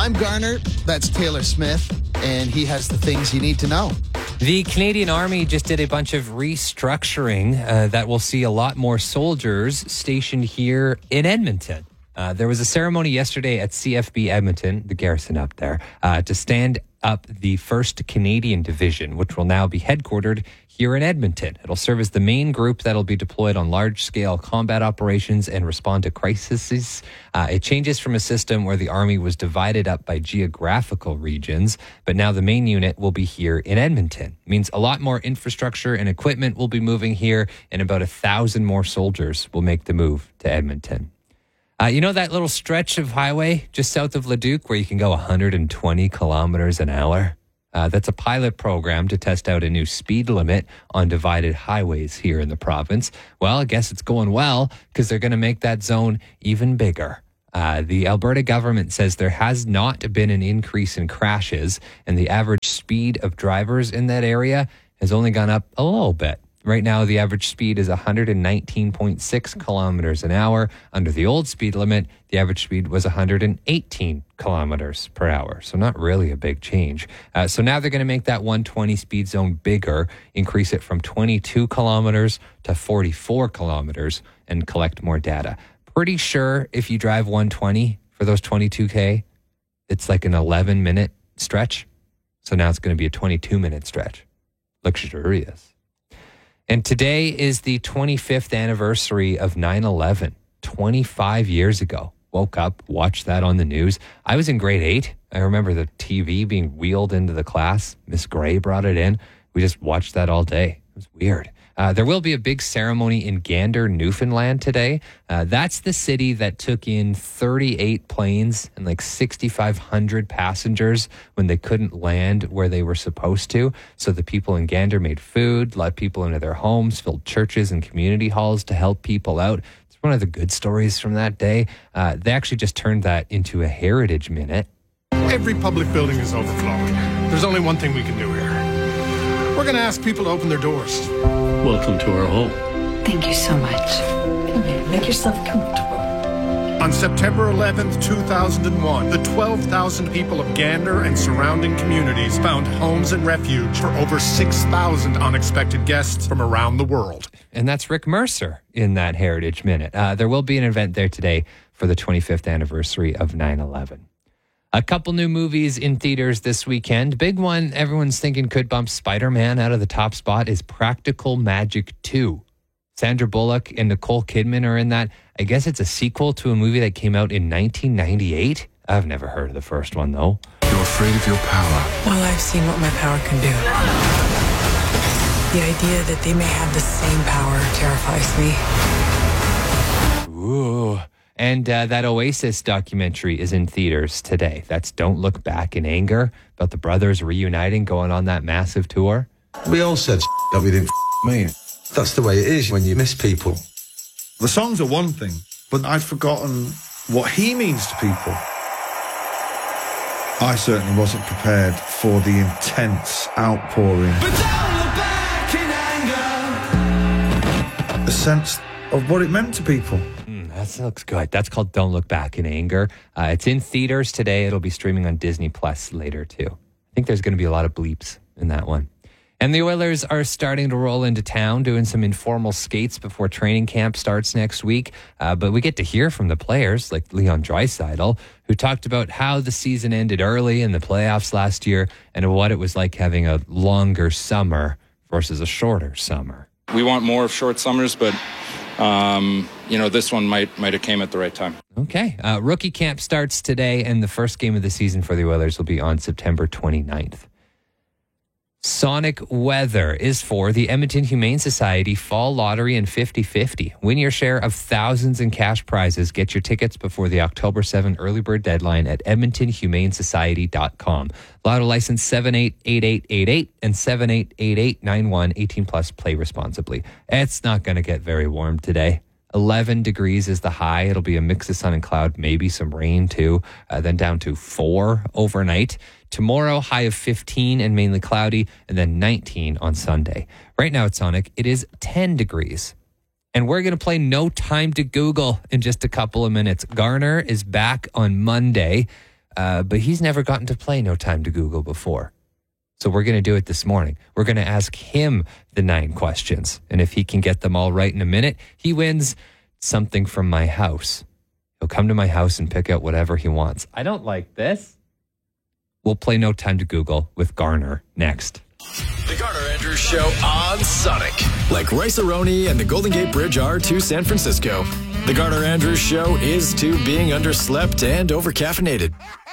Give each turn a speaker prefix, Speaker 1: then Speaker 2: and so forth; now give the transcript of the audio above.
Speaker 1: I'm Garner. That's Taylor Smith. And he has the things you need to know.
Speaker 2: The Canadian Army just did a bunch of restructuring that will see a lot more soldiers stationed here in Edmonton. There was a ceremony yesterday at CFB Edmonton, the garrison up there, to stand up the 1st Canadian Division, which will now be headquartered here in Edmonton. It'll serve as the main group that'll be deployed on large-scale combat operations and respond to crises. It changes from a system where the Army was divided up by geographical regions, but now the main unit will be here in Edmonton. It means a lot more infrastructure and equipment will be moving here, and about 1,000 more soldiers will make the move to Edmonton. You know that little stretch of highway just south of Leduc where you can go 120 kilometers an hour? That's a pilot program to test out a new speed limit on divided highways here in the province. Well, I guess it's going well because they're going to make that zone even bigger. The Alberta government says there has not been an increase in crashes, and the average speed of drivers in that area has only gone up a little bit. Right now, the average speed is 119.6 kilometers an hour. Under the old speed limit, the average speed was 118 kilometers per hour. So not really a big change. So now they're going to make that 120 speed zone bigger, increase it from 22 kilometers to 44 kilometers, and collect more data. Pretty sure if you drive 120 for those 22K, it's like an 11-minute stretch. So now it's going to be a 22-minute stretch. Luxurious. And today is the 25th anniversary of 9/11, 25 years ago. Woke up, watched that on the news. I was in grade 8. I remember the TV being wheeled into the class. Miss Gray brought it in. We just watched that all day. It was weird. There will be a big ceremony in Gander, Newfoundland today. That's the city that took in 38 planes and like 6,500 passengers when they couldn't land where they were supposed to. So the people in Gander made food, let people into their homes, filled churches and community halls to help people out. It's one of the good stories from that day. They actually just turned that into a heritage minute.
Speaker 3: Every public building is overflowing. There's only one thing we can do here. We're going to ask people to open their doors.
Speaker 4: Welcome to our home.
Speaker 5: Thank you so much. Come here, make yourself comfortable.
Speaker 3: On September 11th, 2001, the 12,000 people of Gander and surrounding communities found homes and refuge for over 6,000 unexpected guests from around the world.
Speaker 2: And that's Rick Mercer in that Heritage Minute. There will be an event there today for the 25th anniversary of 9/11. A couple new movies in theaters this weekend. Big one everyone's thinking could bump Spider-Man out of the top spot is Practical Magic 2. Sandra Bullock and Nicole Kidman are in that. I guess it's a sequel to a movie that came out in 1998. I've never heard of the first one, though.
Speaker 6: You're afraid of your power.
Speaker 7: Well, I've seen what my power can do. The idea that they may have the same power terrifies me.
Speaker 2: Ooh. And that Oasis documentary is in theaters today. That's Don't Look Back in Anger, about the brothers reuniting, going on that massive tour.
Speaker 6: We all said that we didn't mean. That's the way it is when you miss people.
Speaker 8: The songs are one thing, but I'd forgotten what he means to people. I certainly wasn't prepared for the intense outpouring. But don't look back in anger. A sense of what it meant to people.
Speaker 2: That looks good. That's called Don't Look Back in Anger. It's in theaters today. It'll be streaming on Disney Plus later, too. I think there's going to be a lot of bleeps in that one. And the Oilers are starting to roll into town, doing some informal skates before training camp starts next week. But we get to hear from the players, like Leon Draisaitl, who talked about how the season ended early in the playoffs last year and what it was like having a longer summer versus a shorter summer.
Speaker 9: We want more of short summers, but this one might have came at the right time.
Speaker 2: Okay. Rookie camp starts today, and the first game of the season for the Oilers will be on September 29th. Sonic Weather is for the Edmonton Humane Society Fall Lottery and 50/50. Win your share of thousands in cash prizes. Get your tickets before the October 7 early bird deadline at edmontonhumanesociety.com. Lotto license 788888 and 788891. 18 plus. Play responsibly. It's not going to get very warm today. 11 degrees is the high. It'll be a mix of sun and cloud, maybe some rain too, then down to 4 overnight. Tomorrow, high of 15 and mainly cloudy, and then 19 on Sunday. Right now at Sonic, it is 10 degrees. And we're going to play No Time to Google in just a couple of minutes. Garner is back on Monday. but he's never gotten to play No Time to Google before. So we're going to do it this morning. We're going to ask him the 9 questions. And if he can get them all right in a minute, he wins something from my house. He'll come to my house and pick out whatever he wants. I don't like this. We'll play No Time to Google with Garner next.
Speaker 10: The Garner Andrews Show on Sonic. Like Rice-A-Roni and the Golden Gate Bridge are to San Francisco. The Garner Andrews Show is to being underslept and overcaffeinated.